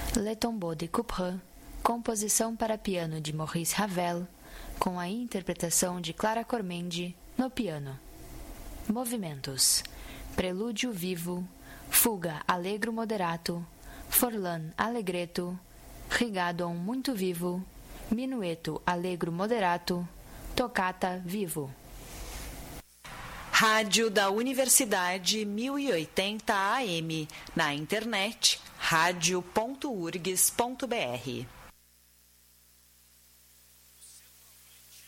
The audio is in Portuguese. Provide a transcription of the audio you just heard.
Le Tombeau de Couperin, composição para piano de Maurice Ravel, com a interpretação de Clara Cormendi no piano. Movimentos: Prelúdio vivo, Fuga allegro moderato, Forlan allegretto, Rigadon muito vivo, Minueto allegro moderato, Toccata vivo. Rádio da Universidade 1080 AM, na internet radio.urgs.br.